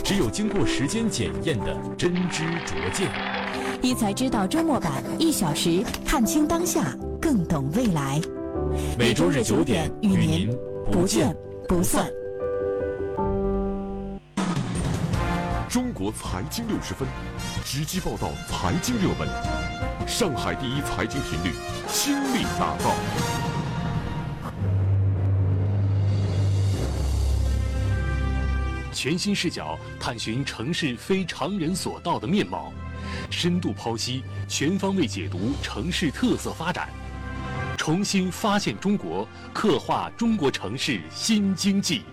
只有经过时间检验的真知灼见。 一才知道周末版1小时，看清当下，更懂未来。 每周日9点与您不见不散。 中国财经60分，直击报道财经热门，上海第一财经频率倾力打造。 全新视角探寻城市非常人所到的面貌，深度剖析，全方位解读城市特色发展，重新发现中国，刻画中国城市新经济。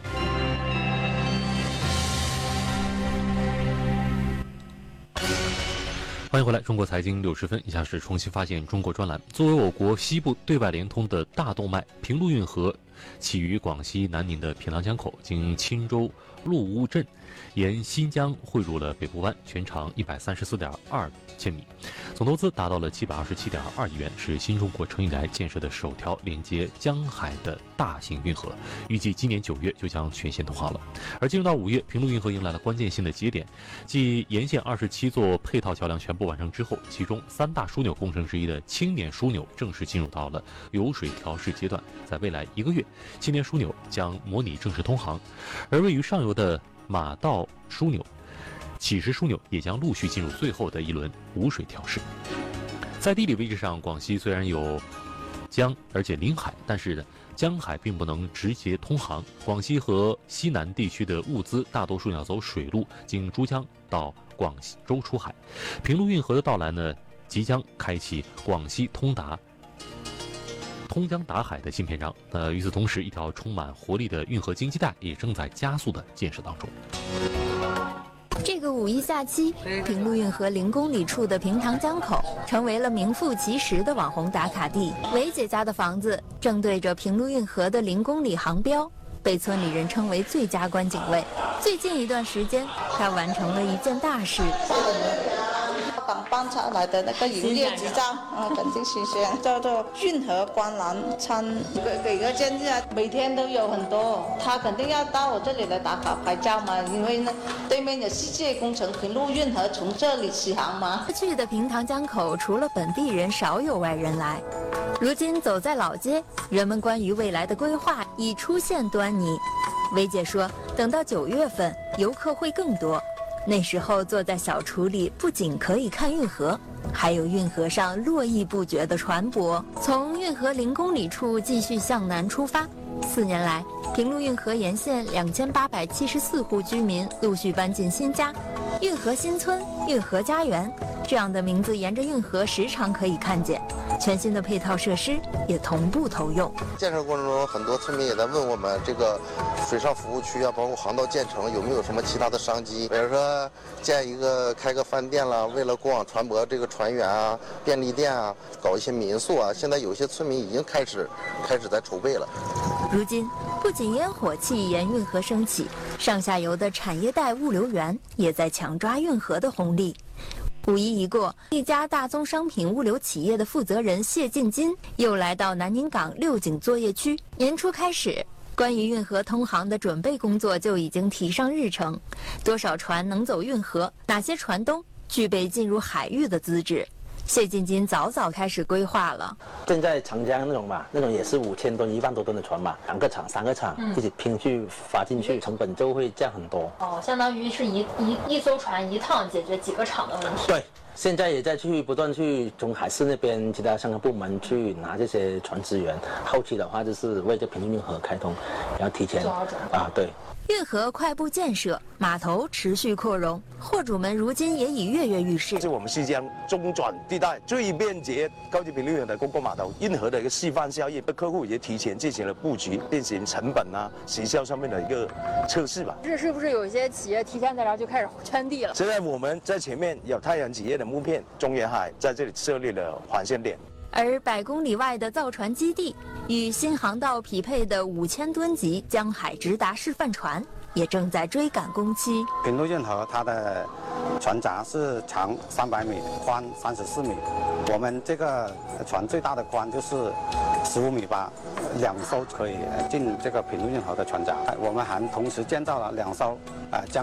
欢迎回来，中国财经60分，以下是重新发现中国专栏。作为我国西部对外连通的大动脉，平陆运河起于广西南宁的平塘江口，经钦州陆乌镇，沿新疆汇入了北部湾，全长134.2千米，总投资达到了727.2亿元，是新中国成立以来建设的首条连接江海的大型运河，预计今年9月就将全线通航了。而进入到5月，平陆运河迎来了关键性的节点，继沿线27座配套桥梁全部完成之后，其中3大枢纽工程之一的青年枢纽正式进入到了流水调试阶段，在未来1个月，青年枢纽将模拟正式通航，而位于上游的马道枢纽、乞石枢纽也将陆续进入最后的一轮无水调试。在地理位置上，广西虽然有江，而且临海，但是呢，江海并不能直接通航。广西和西南地区的物资大多数要走水路，经珠江到广州出海。平陆运河的到来呢，即将开启广西通江达海的新篇章。与此同时，一条充满活力的运河经济带也正在加速的建设当中。 这个5一假期，平陆运河0公里处的平塘江口成为了名副其实的网红打卡地。韦姐家的房子正对着平陆运河的0公里航标，被村里人称为最佳观景位。最近一段时间，她完成了一件大事。 刚办下来的那个营业执照，肯定新鲜，叫做运河观澜餐，给个建议啊，每天都有很多，他肯定要到我这里来打卡拍照嘛，因为呢，对面有世界工程平陆运河从这里起航嘛。 过去的平塘江口，除了本地人，少有外人来。如今走在老街，人们关于未来的规划已出现端倪。韦姐说，等到9月份，游客会更多。那时候坐在小厨里，不仅可以看运河，还有运河上络绎不绝的船舶。从运河0公里处继续向南出发，4年来，平陆运河沿线2874户居民陆续搬进新家，运河新村、运河家园这样的名字沿着运河时常可以看见。全新的配套设施也同步投用。 建设过程中，很多村民也在问我们，这个水上服务区啊，包括航道建成有没有什么其他的商机？比如说开个饭店啦，为了过往船舶这个船员啊、便利店啊，搞一些民宿啊。现在有些村民已经开始在筹备了。 如今，不仅烟火气沿运河升起，上下游的产业带物流园也在抢抓运河的红利。5一一过，一家大宗商品物流企业的负责人谢进金又来到南宁港六井作业区。年初开始，关于运河通航的准备工作就已经提上日程。多少船能走运河？哪些船东具备进入海域的资质？谢进金早开始规划了。 现在长江那种也是5000吨、1万多吨的船嘛，2个厂、3个厂一起拼去发进去，成本就会降很多。 相当于是一艘船一趟解决几个厂的问题。 对。现在也在不断去从海事那边其他相关部门去拿这些船资源，后期的话就是为这平陆运河开通，然后提前对。 运河快步建设，码头持续扩容，货主们如今也已跃跃欲试。 是我们西江中转地带最便捷高级平陆运河的公共码头，运河的一个示范效应，客户也提前进行了布局，进行成本行销上面的一个测试吧。 是不是有一些企业提前在这儿就开始圈地了？ 现在我们在前面有太阳企业的木片，中远海在这里设立了环线点。 而100公里外的造船基地与新航道匹配的5000吨级江海直达示范船也正在追赶工期。 平陆运河它的船闸是长300米，宽34米。我们这个船最大的宽就是15.8米，2艘可以进这个平陆运河的船闸。我们还同时建造了2艘